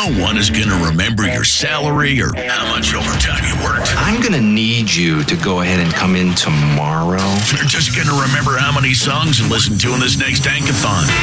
No one is going to remember your salary or how much overtime you worked. I'm going to need you to go ahead and come in tomorrow. They're just going to remember how many songs and listen to in this next Tankathon.